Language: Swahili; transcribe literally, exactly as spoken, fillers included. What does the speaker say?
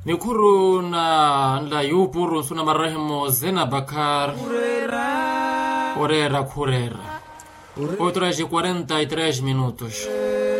Mikuru na la yupuru suna marahimo Zena Bakar Orera Curera. Outras de quarenta e três minutos.